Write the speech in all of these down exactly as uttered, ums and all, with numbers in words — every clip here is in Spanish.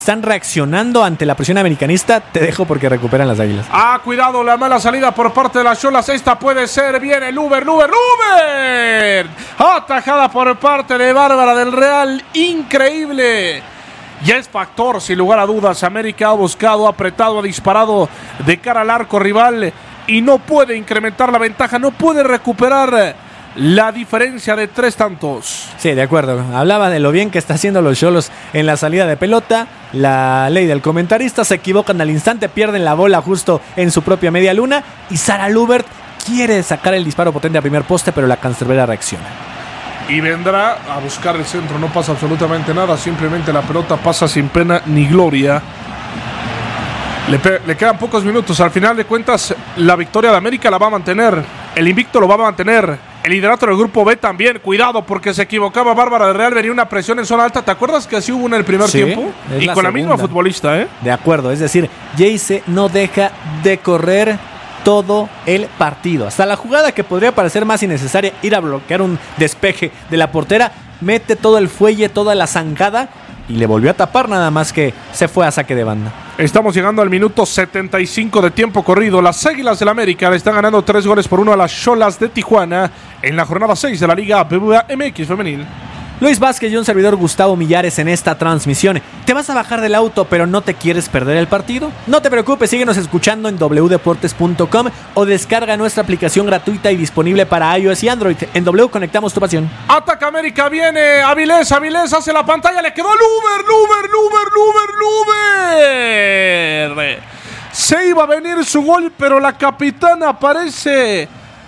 están reaccionando ante la presión americanista, te dejo porque recuperan las Águilas. Ah, cuidado, la mala salida por parte de las Xolas. Esta puede ser, viene el Uber, Uber, Uber. Atajada por parte de Bárbara del Real, increíble. Ya es factor, sin lugar a dudas. América ha buscado, ha apretado, ha disparado de cara al arco rival y no puede incrementar la ventaja, no puede recuperar la diferencia de tres tantos. Sí, de acuerdo. Hablaba de lo bien que está haciendo los Xolos en la salida de pelota. La ley del comentarista, se equivocan al instante, pierden la bola justo en su propia media luna y Sara Lubert quiere sacar el disparo potente a primer poste, pero la cancerbera reacciona. Y vendrá a buscar el centro, no pasa absolutamente nada, simplemente la pelota pasa sin pena ni gloria. Le, pe- le quedan pocos minutos, al final de cuentas la victoria de América la va a mantener, el invicto lo va a mantener, el liderato del grupo B también. Cuidado porque se equivocaba Bárbara del Real, venía una presión en zona alta. ¿Te acuerdas que así hubo en el primer sí, tiempo? Y la con segunda. La misma futbolista, ¿eh? De acuerdo, es decir, Jayce no deja de correr todo el partido. Hasta la jugada que podría parecer más innecesaria, ir a bloquear un despeje de la portera, mete todo el fuelle, toda la zancada y le volvió a tapar, nada más que se fue a saque de banda. Estamos llegando al minuto setenta y cinco de tiempo corrido. Las Águilas del América le están ganando tres goles por uno a las Xolas de Tijuana en la jornada seis de la Liga B B V A M X femenil. Luis Vázquez y un servidor Gustavo Millares en esta transmisión. ¿Te vas a bajar del auto pero no te quieres perder el partido? No te preocupes, síguenos escuchando en doble u deportes punto com o descarga nuestra aplicación gratuita y disponible para iOS y Android. En W conectamos tu pasión. Ataca América, viene Avilés, Avilés hace la pantalla, le quedó Luber, Luber, Luber, Luber, Luber. Se iba a venir su gol, pero la capitana aparece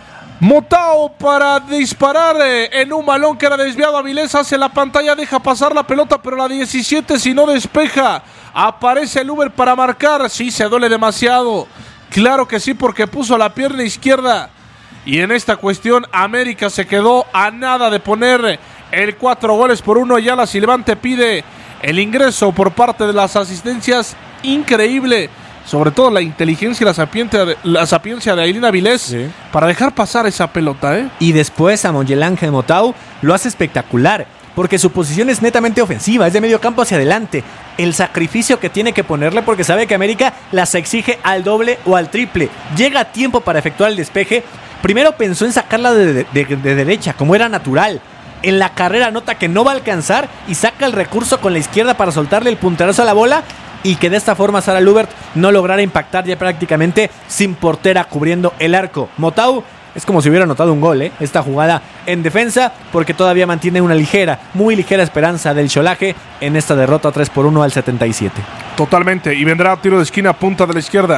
Motao para disparar en un balón que era desviado. Avilés hace la pantalla, deja pasar la pelota, pero la diecisiete si no despeja. Aparece el Uber para marcar. Sí, se duele demasiado. Claro que sí, porque puso la pierna izquierda. Y en esta cuestión América se quedó a nada de poner el cuatro goles por uno. Ya la Silvante pide el ingreso por parte de las asistencias. Increíble. Sobre todo la inteligencia y la sapiencia de, la sapiencia de Ailina Avilés, sí, para dejar pasar esa pelota, ¿eh? Y después a Miguel Ángel Motao lo hace espectacular, porque su posición es netamente ofensiva, es de medio campo hacia adelante. El sacrificio que tiene que ponerle, porque sabe que América las exige al doble o al triple. Llega a tiempo para efectuar el despeje. Primero pensó en sacarla de, de, de, de derecha, como era natural. En la carrera nota que no va a alcanzar y saca el recurso con la izquierda para soltarle el punterazo a la bola, y que de esta forma Sara Lubert no lograra impactar ya prácticamente sin portera cubriendo el arco. Motao es como si hubiera anotado un gol, ¿eh? Esta jugada en defensa, porque todavía mantiene una ligera, muy ligera esperanza del Xolaje en esta derrota tres por uno al setenta y siete. Totalmente, y vendrá tiro de esquina, punta de la izquierda.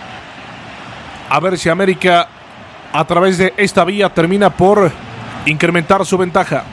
A ver si América a través de esta vía termina por incrementar su ventaja.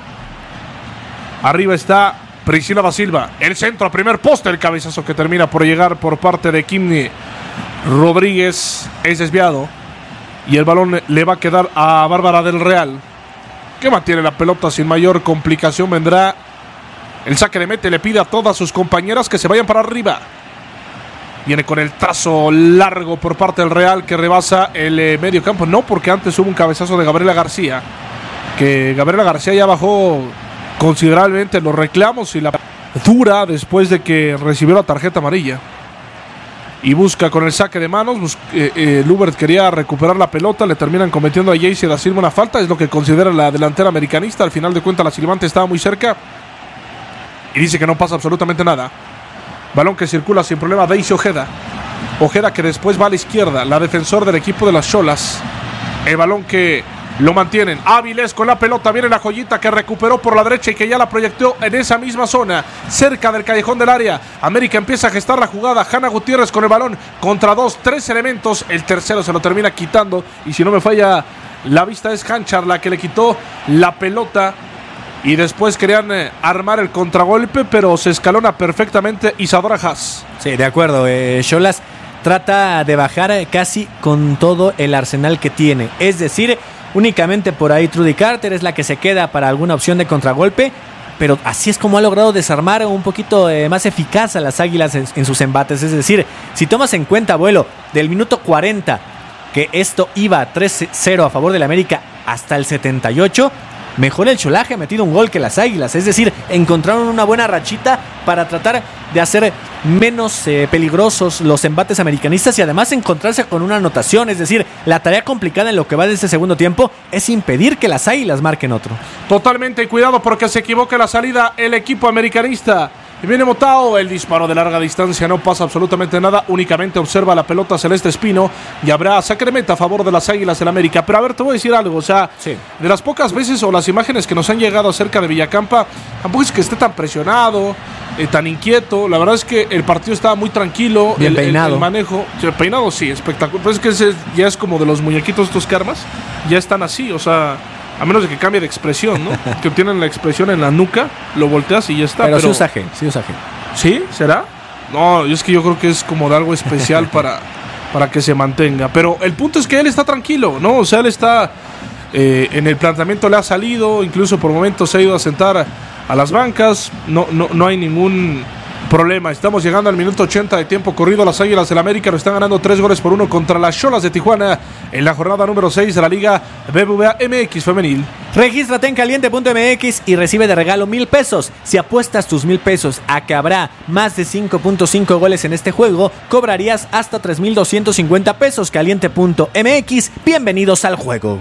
Arriba está Priscila da Silva, el centro a primer poste, el cabezazo que termina por llegar por parte de Kimni Rodríguez es desviado y el balón le va a quedar a Bárbara del Real, que mantiene la pelota sin mayor complicación. Vendrá el saque de mete, le pide a todas sus compañeras que se vayan para arriba. Viene con el trazo largo por parte del Real que rebasa el eh, medio campo, no, porque antes hubo un cabezazo de Gabriela García, que Gabriela García ya bajó considerablemente los reclamos y la dura después de que recibió la tarjeta amarilla. Y busca con el saque de manos. Bus- eh, eh, Lubert quería recuperar la pelota. Le terminan cometiendo a Jayce da Silva una falta. Es lo que considera la delantera americanista. Al final de cuentas la Silvante estaba muy cerca y dice que no pasa absolutamente nada. Balón que circula sin problema. Daisy Ojeda. Ojeda que después va a la izquierda. La defensor del equipo de las Xolas. El balón que lo mantienen. Avilés con la pelota. Viene la joyita que recuperó por la derecha y que ya la proyectó en esa misma zona, cerca del callejón del área. América empieza a gestar la jugada. Hanna Gutiérrez con el balón contra dos, tres elementos. El tercero se lo termina quitando. Y si no me falla la vista, es Hanchar la que le quitó la pelota. Y después querían eh, armar el contragolpe, pero se escalona perfectamente Isadora Haas. Sí, de acuerdo. Eh, Xolas trata de bajar casi con todo el arsenal que tiene. Es decir, únicamente por ahí Trudy Carter es la que se queda para alguna opción de contragolpe, pero así es como ha logrado desarmar un poquito eh, más eficaz a las Águilas en, en sus embates. Es decir, si tomas en cuenta, abuelo, del minuto cuarenta, que esto iba tres cero a favor del América hasta el setenta y ocho, mejor el Cholaje ha metido un gol que las Águilas. Es decir, encontraron una buena rachita para tratar de hacer menos eh, peligrosos los embates americanistas y además encontrarse con una anotación. Es decir, la tarea complicada en lo que va de este segundo tiempo es impedir que las Águilas marquen otro. Totalmente, cuidado porque se equivoca la salida el equipo americanista. Y viene Motao, el disparo de larga distancia, no pasa absolutamente nada, únicamente observa la pelota Celeste Espino y habrá saque de meta a favor de las Águilas del América. Pero a ver, te voy a decir algo, o sea, sí. de las pocas veces o las imágenes que nos han llegado acerca de Villacampa, tampoco es que esté tan presionado, eh, tan inquieto, la verdad es que el partido estaba muy tranquilo, bien el, peinado. El, el manejo, o sea, peinado sí, espectacular, pero es que ese ya es como de los muñequitos estos que armas, ya están así, o sea... A menos de que cambie de expresión, ¿no? Que tienen la expresión en la nuca, lo volteas y ya está. Pero, pero... sí usa gel, sí usa gel. ¿Sí? ¿Será? No, es que yo creo que es como de algo especial para, para que se mantenga. Pero el punto es que él está tranquilo, ¿no? O sea, él está... Eh, en el planteamiento le ha salido, incluso por momentos se ha ido a sentar a las bancas. No, no, no hay ningún... problema. Estamos llegando al minuto ochenta de tiempo corrido. Las Águilas del América lo están ganando tres goles por uno contra las Xolas de Tijuana en la jornada número seis de la Liga B B V A M X Femenil. Regístrate en caliente punto m x y recibe de regalo mil pesos. Si apuestas tus mil pesos a que habrá más de cinco punto cinco goles en este juego, cobrarías hasta tres mil doscientos cincuenta pesos. caliente punto m x, bienvenidos al juego.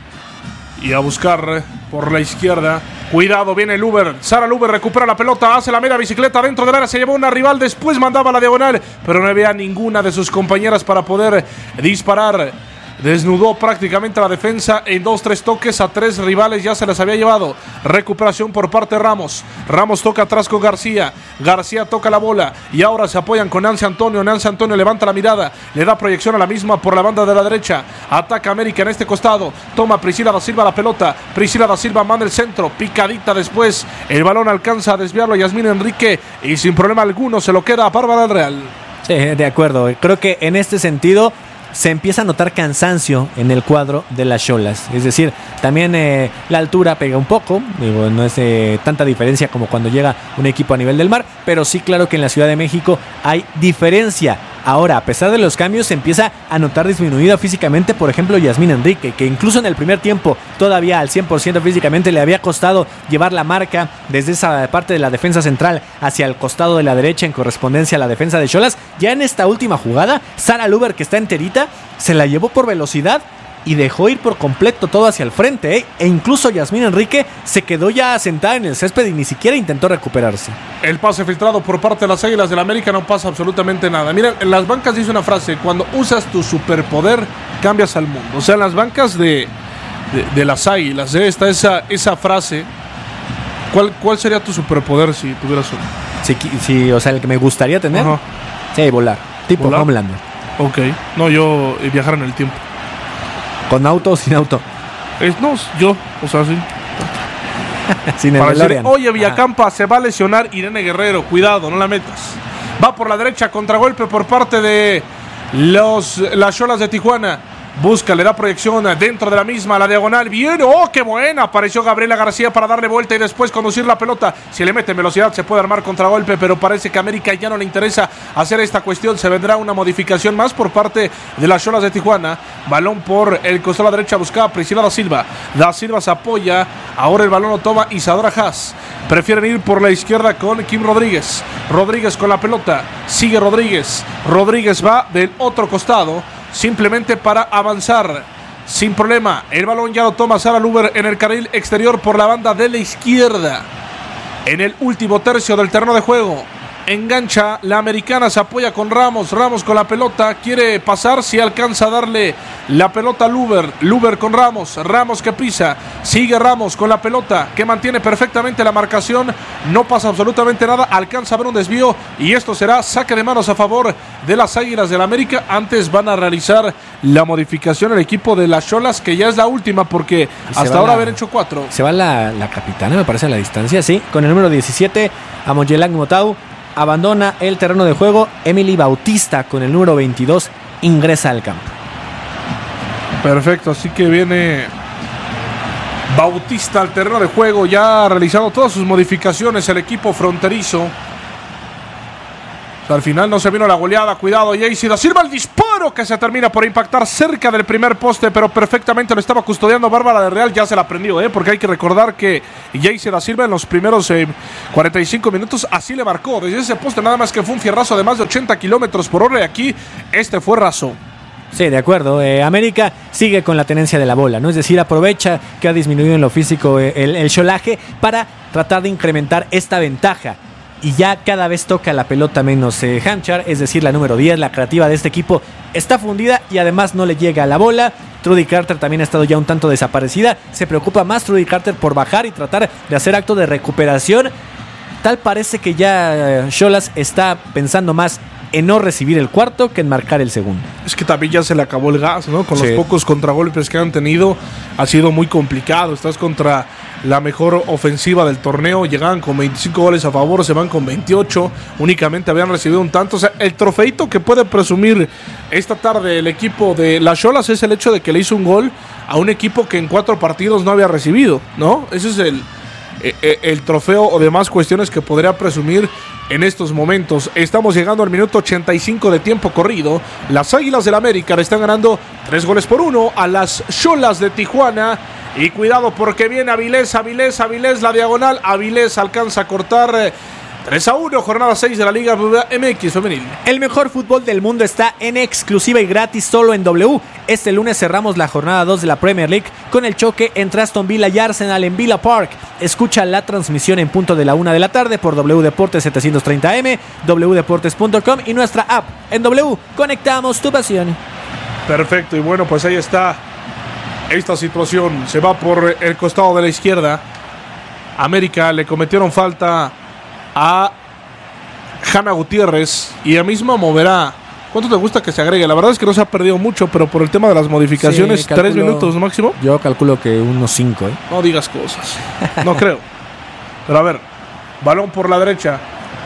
Y a buscar por la izquierda. Cuidado, viene el Uber. Sara Luber recupera la pelota, hace la media bicicleta dentro del área, se llevó una rival, después mandaba la diagonal, pero no había ninguna de sus compañeras para poder disparar. Desnudó prácticamente la defensa en dos, tres toques a tres rivales, ya se las había llevado. Recuperación por parte de Ramos. Ramos toca atrás con García. García toca la bola y ahora se apoyan con Nancy Antonio. Nancy Antonio levanta la mirada, le da proyección a la misma por la banda de la derecha. Ataca América en este costado. Toma Priscila da Silva la pelota. Priscila da Silva manda el centro. Picadita después. El balón alcanza a desviarlo Yasmín Enrique y sin problema alguno se lo queda a Bárbara del Real. Sí, de acuerdo. Creo que en este sentido se empieza a notar cansancio en el cuadro de las Xolas. Es decir, también eh, la altura pega un poco. Digo, no es eh, tanta diferencia como cuando llega un equipo a nivel del mar, pero sí, claro que en la Ciudad de México hay diferencia. Ahora, a pesar de los cambios, se empieza a notar disminuida físicamente, por ejemplo, Yasmín Enrique, que incluso en el primer tiempo, todavía al cien por ciento físicamente, le había costado llevar la marca desde esa parte de la defensa central hacia el costado de la derecha en correspondencia a la defensa de Xolas. Ya en esta última jugada, Sara Luber, que está enterita, se la llevó por velocidad y dejó ir por completo todo hacia el frente, ¿eh? E incluso Yasmín Enrique se quedó ya sentada en el césped y ni siquiera intentó recuperarse. El pase filtrado por parte de las Águilas del América, no pasa absolutamente nada. Miren, en las bancas dice una frase: cuando usas tu superpoder, cambias al mundo. O sea, en las bancas de, de, de las Águilas, ¿eh? Está esa, esa frase. ¿Cuál, ¿Cuál sería tu superpoder si tuvieras uno? Sí, sí, o sea, el que me gustaría tener. Ajá. Sí, volar, tipo ¿Volar? Homelander. Ok, no, yo eh, viajar en el tiempo. ¿Con auto o sin auto? Es, no, yo, o sea, sí. Sin el Para decir, oye, Villacampa, se va a lesionar Irene Guerrero, cuidado, no la metas. Va por la derecha, contragolpe por parte de los las Xolas de Tijuana. Busca, le da proyección dentro de la misma, la diagonal. Bien, oh, qué buena. Apareció Gabriela García para darle vuelta y después conducir la pelota. Si le mete en velocidad se puede armar contragolpe, pero parece que a América ya no le interesa hacer esta cuestión. Se vendrá una modificación más por parte de las Xolas de Tijuana. Balón por el costado a la derecha, buscaba Priscila da Silva. Da Silva se apoya. Ahora el balón lo toma Isadora Haas. Prefieren ir por la izquierda con Kim Rodríguez. Rodríguez con la pelota. Sigue Rodríguez. Rodríguez va del otro costado, simplemente para avanzar sin problema. El balón ya lo toma Sara Luber en el carril exterior por la banda de la izquierda. En el último tercio del terreno de juego, engancha la americana, se apoya con Ramos. Ramos con la pelota, quiere pasar, si alcanza a darle la pelota a Luber. Luber con Ramos, Ramos que pisa, sigue Ramos con la pelota, que mantiene perfectamente la marcación. No pasa absolutamente nada, alcanza a ver un desvío y esto será saque de manos a favor de las Águilas del América. Antes van a realizar la modificación el equipo de las Xolas, que ya es la última porque hasta ahora la, habían hecho cuatro. Se va la, la capitana, me parece, a la distancia, sí, con el número diecisiete, Amoyelang Motau. Abandona el terreno de juego. Emily Bautista con el número veintidós ingresa al campo. Perfecto, así que viene Bautista al terreno de juego. Ya ha realizado todas sus modificaciones el equipo fronterizo. Al final no se vino la goleada. Cuidado, Jaycee da Silva, el disparo. disparo que se termina por impactar cerca del primer poste, pero perfectamente lo estaba custodiando Bárbara del Real. Ya se la aprendió, ¿eh? Porque hay que recordar que Jayce da Silva en los primeros eh, cuarenta y cinco minutos así le marcó. Desde ese poste nada más que fue un fierrazo de más de ochenta kilómetros por hora y aquí este fue raso. Sí, de acuerdo. Eh, América sigue con la tenencia de la bola, ¿no? Es decir, aprovecha que ha disminuido en lo físico eh, el, el xolaje para tratar de incrementar esta ventaja. Y ya cada vez toca la pelota menos eh, Hanchar, es decir, la número diez, la creativa de este equipo, está fundida y además no le llega a la bola. Trudy Carter también ha estado ya un tanto desaparecida. Se preocupa más Trudy Carter por bajar y tratar de hacer acto de recuperación. Tal parece que ya Xolas está pensando más en no recibir el cuarto que en marcar el segundo. Es que también ya se le acabó el gas, ¿no? Con sí. los pocos contragolpes que han tenido, ha sido muy complicado. Estás contra la mejor ofensiva del torneo, llegaban con veinticinco goles a favor, se van con veintiocho, únicamente habían recibido un tanto. O sea, el trofeito que puede presumir esta tarde el equipo de las Xolas es el hecho de que le hizo un gol a un equipo que en cuatro partidos no había recibido, ¿no? Ese es el, el, el trofeo o demás cuestiones que podría presumir en estos momentos. Estamos llegando al minuto ochenta y cinco de tiempo corrido. Las Águilas del América le están ganando tres goles por uno a las Xolas de Tijuana. Y cuidado porque viene Avilés, Avilés, Avilés, la diagonal. Avilés alcanza a cortar eh, tres a uno, jornada seis de la Liga M X femenil. El mejor fútbol del mundo está en exclusiva y gratis solo en W. Este lunes cerramos la jornada dos de la Premier League con el choque entre Aston Villa y Arsenal en Villa Park. Escucha la transmisión en punto de la una de la tarde por W Deportes setecientos treinta A M, w deportes punto com y nuestra app. En W, conectamos tu pasión. Perfecto, y bueno, pues ahí está esta situación. Se va por el costado de la izquierda. América le cometieron falta a Hanna Gutiérrez y ella misma moverá. ¿Cuánto te gusta que se agregue? La verdad es que no se ha perdido mucho, pero por el tema de las modificaciones, sí, calculo, tres minutos máximo. Yo calculo que unos cinco, ¿eh? No digas cosas. No creo. Pero a ver, balón por la derecha.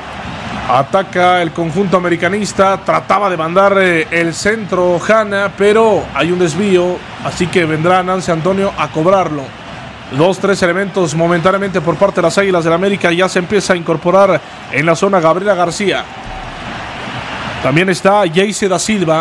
Ataca el conjunto americanista. Trataba de mandar eh, el centro Hanna, pero hay un desvío. Así que vendrá Nancy Antonio a cobrarlo. Dos, tres elementos momentáneamente por parte de las Águilas del América. Ya se empieza a incorporar en la zona Gabriela García. También está Jayce da Silva.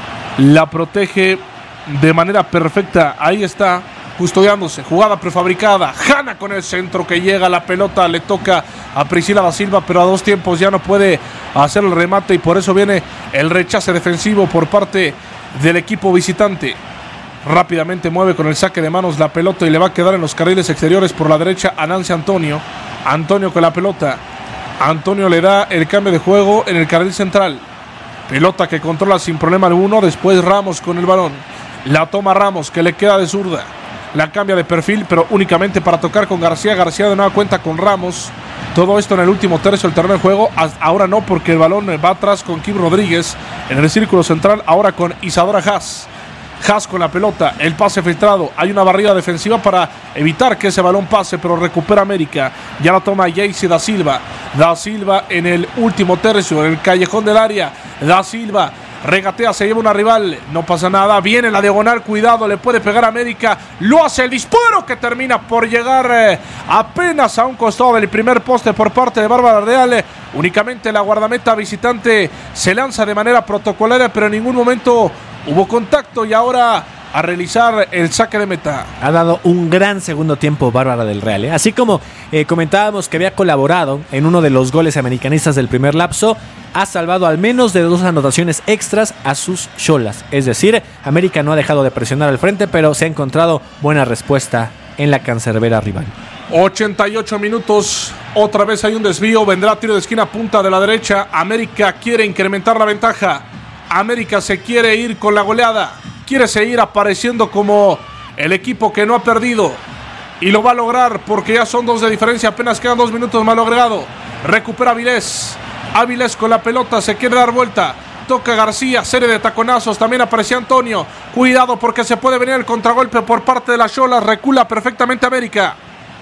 La protege de manera perfecta. Ahí está, custodiándose. Jugada prefabricada. Hanna con el centro que llega. La pelota le toca a Priscila da Silva, pero a dos tiempos ya no puede hacer el remate. Y por eso viene el rechace defensivo por parte del equipo visitante. Rápidamente mueve con el saque de manos la pelota y le va a quedar en los carriles exteriores por la derecha a Nancy Antonio. Antonio con la pelota. Antonio le da el cambio de juego en el carril central. Pelota que controla sin problema alguno. Después Ramos con el balón. La toma Ramos, que le queda de zurda. La cambia de perfil, pero únicamente para tocar con García. García de nueva cuenta con Ramos. Todo esto en el último tercio del terreno de juego. Ahora no, porque el balón va atrás con Kim Rodríguez en el círculo central. Ahora con Isadora Haas. Haas con la pelota, el pase filtrado. Hay una barrida defensiva para evitar que ese balón pase, pero recupera América. Ya la toma Jayce da Silva. Da Silva en el último tercio, en el callejón del área. Da Silva regatea, se lleva una rival. No pasa nada, viene la diagonal. Cuidado, le puede pegar a América. Lo hace el disparo que termina por llegar eh, apenas a un costado del primer poste por parte de Bárbara Real. Únicamente la guardameta visitante se lanza de manera protocolaria, pero en ningún momento hubo contacto. Y ahora a realizar el saque de meta. Ha dado un gran segundo tiempo Bárbara del Real, ¿eh? Así como eh, comentábamos que había colaborado en uno de los goles americanistas del primer lapso, ha salvado al menos de dos anotaciones extras a sus Xolas. Es decir, América no ha dejado de presionar al frente, pero se ha encontrado buena respuesta en la cancerbera rival. ochenta y ocho minutos, otra vez hay un desvío, vendrá tiro de esquina, punta de la derecha. América quiere incrementar la ventaja. América se quiere ir con la goleada, quiere seguir apareciendo como el equipo que no ha perdido, y lo va a lograr porque ya son dos de diferencia, apenas quedan dos minutos más agregado. Recupera Avilés, Avilés con la pelota, se quiere dar vuelta, toca García, serie de taconazos, también aparecía Antonio. Cuidado porque se puede venir el contragolpe por parte de las Xolas, recula perfectamente América.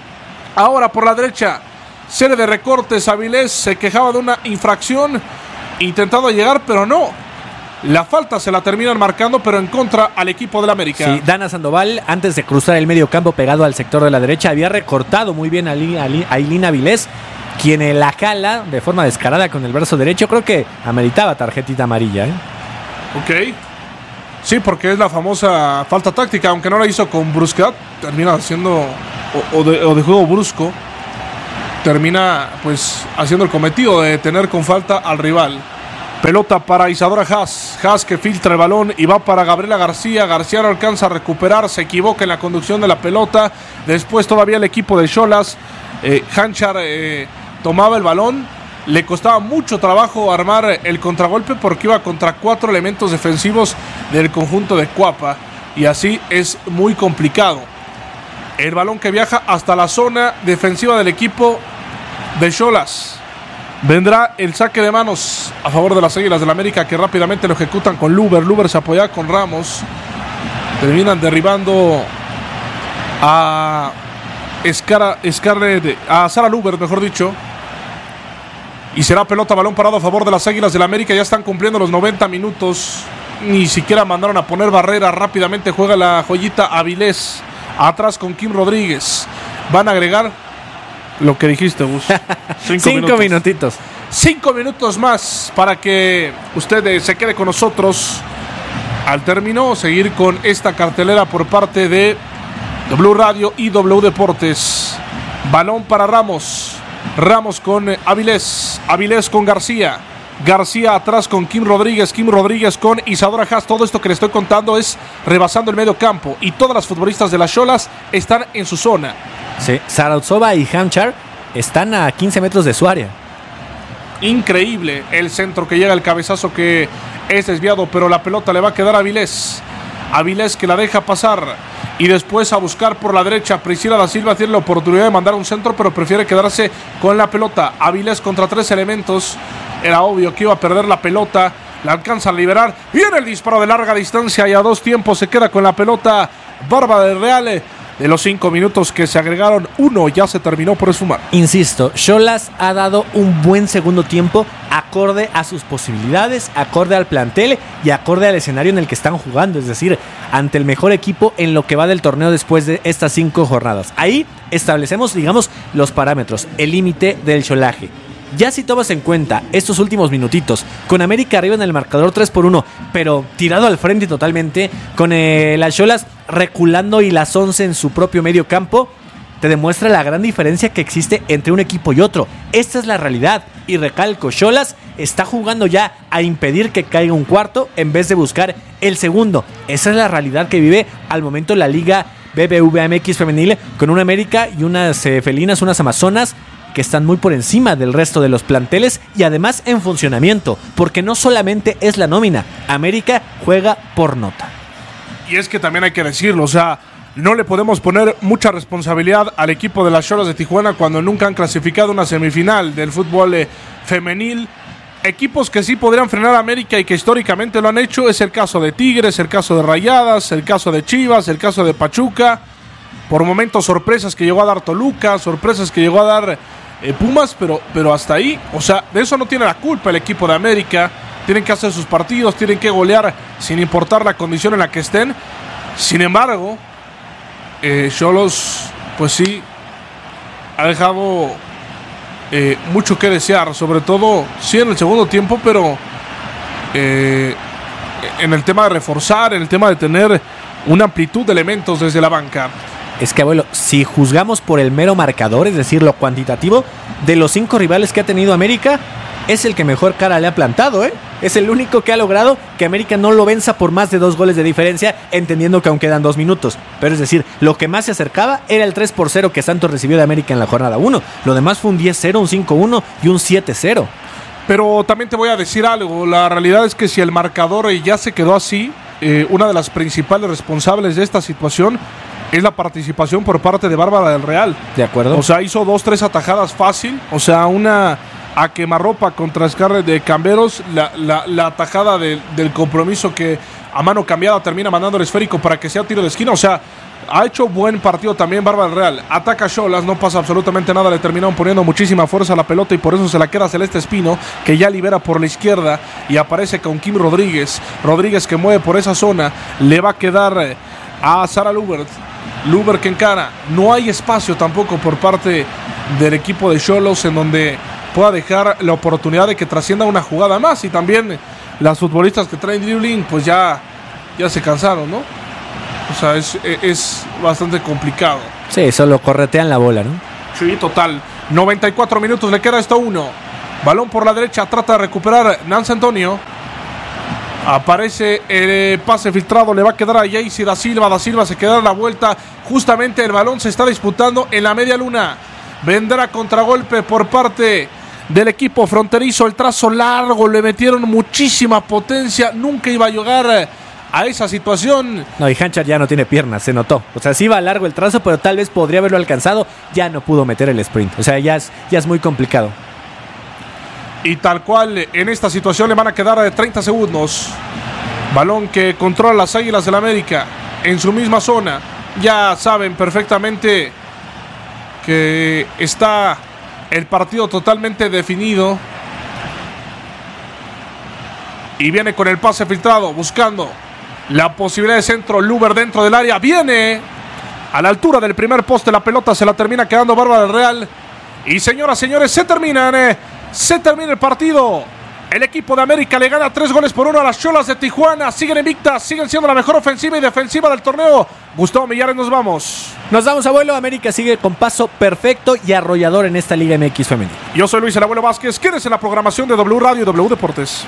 Ahora por la derecha, serie de recortes, Avilés se quejaba de una infracción, intentando llegar pero no. La falta se la terminan marcando, pero en contra al equipo del América. Sí, Dana Sandoval, antes de cruzar el medio campo pegado al sector de la derecha, había recortado muy bien a Ailín Avilés, quien la jala de forma descarada con el brazo derecho. Creo que ameritaba tarjetita amarilla, ¿eh? Ok. Sí, porque es la famosa falta táctica, aunque no la hizo con brusquedad, termina haciendo, o, o, de, o de juego brusco, termina pues haciendo el cometido de tener con falta al rival. Pelota para Isadora Haas, Haas que filtra el balón y va para Gabriela García, García no alcanza a recuperar, se equivoca en la conducción de la pelota, después todavía el equipo de Xolas, eh, Hanchar eh, tomaba el balón, le costaba mucho trabajo armar el contragolpe porque iba contra cuatro elementos defensivos del conjunto de Cuapa y así es muy complicado. El balón que viaja hasta la zona defensiva del equipo de Xolas. Vendrá el saque de manos a favor de las Águilas del América que rápidamente lo ejecutan con Luber. Luber se apoya con Ramos. Terminan derribando a Escara, Scarlett, a Sara Luber, mejor dicho. Y será pelota, balón parado a favor de las Águilas del América. Ya están cumpliendo los noventa minutos. Ni siquiera mandaron a poner barrera. Rápidamente juega la joyita Avilés. Atrás con Kim Rodríguez. Van a agregar lo que dijiste, Gus. Cinco, Cinco minutos. minutitos. Cinco minutos más para que usted se quede con nosotros. Al término, seguir con esta cartelera por parte de W Radio y W Deportes. Balón para Ramos. Ramos con Avilés. Avilés con García. García atrás con Kim Rodríguez. Kim Rodríguez con Isadora Haas. Todo esto que le estoy contando es rebasando el medio campo. Y todas las futbolistas de las Xolas están en su zona. Sí, Sarautsova y Hanchar están a quince metros de su área. Increíble el centro que llega, el cabezazo que es desviado, pero la pelota le va a quedar a Avilés. Avilés que la deja pasar y después a buscar por la derecha. Priscila da Silva tiene la oportunidad de mandar un centro, pero prefiere quedarse con la pelota. Avilés contra tres elementos. Era obvio que iba a perder la pelota. La alcanza a liberar. Viene el disparo de larga distancia y a dos tiempos se queda con la pelota Bárbara del Real. De los cinco minutos que se agregaron, uno ya se terminó por esfumar. Insisto, Xolas ha dado un buen segundo tiempo acorde a sus posibilidades, acorde al plantel y acorde al escenario en el que están jugando. Es decir, ante el mejor equipo en lo que va del torneo después de estas cinco jornadas. Ahí establecemos, digamos, los parámetros, el límite del xolaje. Ya si tomas en cuenta estos últimos minutitos, con América arriba en el marcador tres por uno, pero tirado al frente totalmente, con eh, las Xolas reculando y las once en su propio medio campo, te demuestra la gran diferencia que existe entre un equipo y otro. Esta es la realidad. Y recalco, Xolas está jugando ya a impedir que caiga un cuarto en vez de buscar el segundo. Esa es la realidad que vive al momento la Liga B B V A M X femenil, con una América y unas eh, felinas, unas amazonas, que están muy por encima del resto de los planteles y además en funcionamiento, porque no solamente es la nómina, América juega por nota. Y es que también hay que decirlo, o sea, no le podemos poner mucha responsabilidad al equipo de las Xolas de Tijuana cuando nunca han clasificado una semifinal del fútbol eh, femenil. Equipos que sí podrían frenar a América y que históricamente lo han hecho, es el caso de Tigres, el caso de Rayadas, el caso de Chivas, el caso de Pachuca. Por momentos sorpresas que llegó a dar Toluca, sorpresas que llegó a dar eh, Pumas, pero, pero hasta ahí, o sea, de eso no tiene la culpa el equipo de América. Tienen que hacer sus partidos, tienen que golear sin importar la condición en la que estén. Sin embargo, eh, Xolos, pues sí, ha dejado eh, mucho que desear, sobre todo, sí en el segundo tiempo, pero eh, en el tema de reforzar, en el tema de tener una amplitud de elementos desde la banca. Es que, abuelo, si juzgamos por el mero marcador, es decir, lo cuantitativo, de los cinco rivales que ha tenido América, es el que mejor cara le ha plantado, ¿eh? Es el único que ha logrado que América no lo venza por más de dos goles de diferencia, entendiendo que aún quedan dos minutos. Pero es decir, lo que más se acercaba era el tres por cero que Santos recibió de América en la jornada uno. Lo demás fue un diez cero, un cinco uno y un siete cero. Pero también te voy a decir algo, la realidad es que si el marcador ya se quedó así, eh, una de las principales responsables de esta situación es la participación por parte de Bárbara del Real. De acuerdo. O sea, hizo dos, tres atajadas fácil, o sea, una a quemarropa contra Scarlett de Camberos, la, la, la atajada de, del compromiso que a mano cambiada termina mandando el esférico para que sea tiro de esquina, o sea, ha hecho buen partido también Bárbara del Real. Ataca a Xolas, no pasa absolutamente nada, le terminaron poniendo muchísima fuerza a la pelota y por eso se la queda Celeste Espino, que ya libera por la izquierda y aparece con Kim Rodríguez. Rodríguez que mueve por esa zona, le va a quedar a Sara Lubert. Luber que encara, no hay espacio tampoco por parte del equipo de Xolos en donde pueda dejar la oportunidad de que trascienda una jugada más, y también las futbolistas que traen dribbling pues ya ya se cansaron, ¿no? O sea, es, es bastante complicado. Sí, solo corretean la bola, ¿no? Sí, total. noventa y cuatro minutos, le queda esto a uno. Balón por la derecha, trata de recuperar Nance Antonio. Aparece el pase filtrado, le va a quedar a Jayce Da Silva. Da Silva se queda a la vuelta. Justamente el balón se está disputando en la media luna. Vendrá contragolpe por parte del equipo fronterizo. El trazo largo, le metieron muchísima potencia. Nunca iba a llegar a esa situación. No, y Hanchar ya no tiene piernas, se notó. O sea, sí iba largo el trazo, pero tal vez podría haberlo alcanzado. Ya no pudo meter el sprint. O sea, ya es, ya es muy complicado. Y tal cual, en esta situación le van a quedar treinta segundos. Balón que controla las Águilas del América en su misma zona. Ya saben perfectamente que está el partido totalmente definido. Y viene con el pase filtrado, buscando la posibilidad de centro. Luber dentro del área, viene a la altura del primer poste. La pelota se la termina quedando Bárbara del Real. Y señoras, señores, se terminan eh, Se termina el partido. El equipo de América le gana tres goles por uno a las Cholas de Tijuana. Siguen invictas, siguen siendo la mejor ofensiva y defensiva del torneo. Gustavo Millares, nos vamos. Nos vamos, abuelo. América sigue con paso perfecto y arrollador en esta Liga M X femenil. Yo soy Luis el Abuelo Vázquez. Quédese en la programación de W Radio y W Deportes.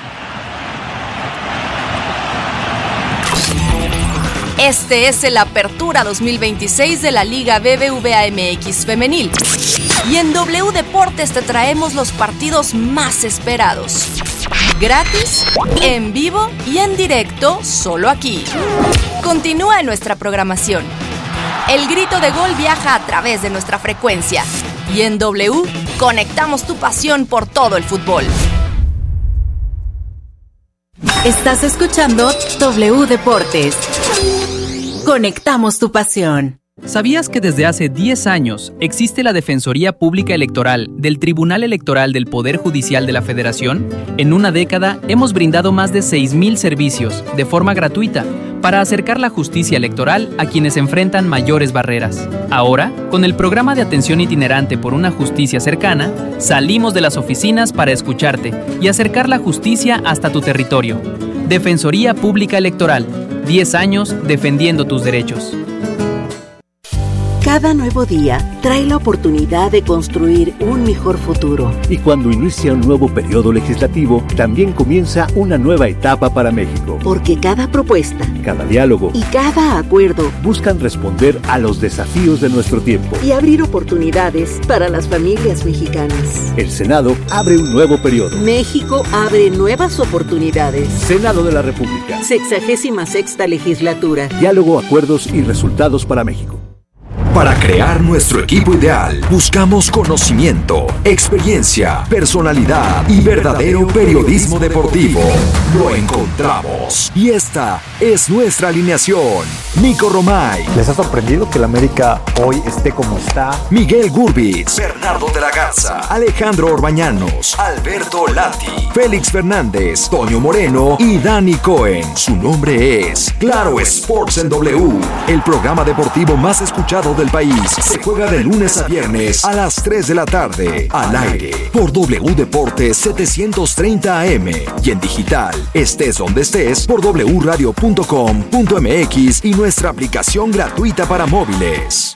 Este es el Apertura dos mil veintiséis de la Liga B B V A M X Femenil. Y en W Deportes te traemos los partidos más esperados. Gratis, en vivo y en directo, solo aquí. Continúa en nuestra programación. El grito de gol viaja a través de nuestra frecuencia. Y en W, conectamos tu pasión por todo el fútbol. Estás escuchando W Deportes. Conectamos tu pasión. ¿Sabías que desde hace diez años existe la Defensoría Pública Electoral del Tribunal Electoral del Poder Judicial de la Federación? En una década hemos brindado más de seis mil servicios de forma gratuita para acercar la justicia electoral a quienes enfrentan mayores barreras. Ahora, con el programa de atención itinerante por una justicia cercana, salimos de las oficinas para escucharte y acercar la justicia hasta tu territorio. Defensoría Pública Electoral, diez años defendiendo tus derechos. Cada nuevo día trae la oportunidad de construir un mejor futuro. Y cuando inicia un nuevo periodo legislativo, también comienza una nueva etapa para México. Porque cada propuesta, cada diálogo y cada acuerdo buscan responder a los desafíos de nuestro tiempo y abrir oportunidades para las familias mexicanas. El Senado abre un nuevo periodo. México abre nuevas oportunidades. Senado de la República. Sexagésima sexta legislatura. Diálogo, acuerdos y resultados para México. Para crear nuestro equipo ideal, buscamos conocimiento, experiencia, personalidad y verdadero periodismo deportivo. Lo encontramos. Y esta es nuestra alineación. Nico Romay. ¿Les ha sorprendido que el América hoy esté como está? Miguel Gurbitz. Bernardo de la Garza. Alejandro Orbañanos. Alberto Lati. Félix Fernández. Toño Moreno y Dani Cohen. Su nombre es Claro Sports en W. El programa deportivo más escuchado del país. Se juega de lunes a viernes a las tres de la tarde. Al aire por W Deportes setecientos treinta A M y en digital, estés donde estés, por w radio punto com punto m x y nuestra aplicación gratuita para móviles.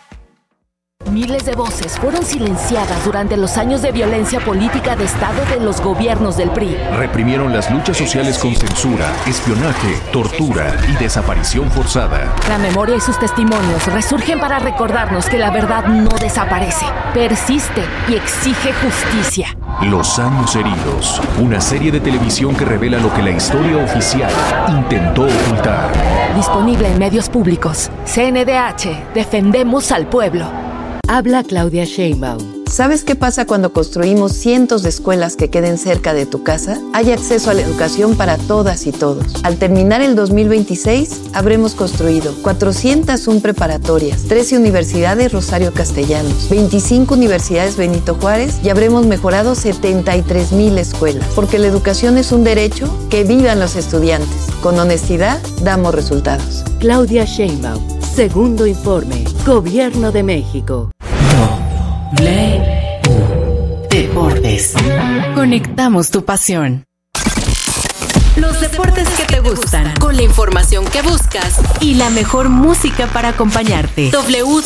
Miles de voces fueron silenciadas durante los años de violencia política de Estado de los gobiernos del P R I. Reprimieron las luchas sociales con censura, espionaje, tortura y desaparición forzada. La memoria y sus testimonios resurgen para recordarnos que la verdad no desaparece, persiste y exige justicia. Los años heridos, una serie de televisión que revela lo que la historia oficial intentó ocultar. Disponible en medios públicos. C N D H, defendemos al pueblo. Habla Claudia Sheinbaum. ¿Sabes qué pasa cuando construimos cientos de escuelas que queden cerca de tu casa? Hay acceso a la educación para todas y todos. Al terminar el dos mil veintiséis, habremos construido cuatrocientas una preparatorias, trece universidades Rosario Castellanos, veinticinco universidades Benito Juárez y habremos mejorado setenta y tres mil escuelas. Porque la educación es un derecho, que vivan los estudiantes. Con honestidad, damos resultados. Claudia Sheinbaum, segundo informe, Gobierno de México. W Deportes. Conectamos tu pasión. Los deportes que te gustan, con la información que buscas y la mejor música para acompañarte. W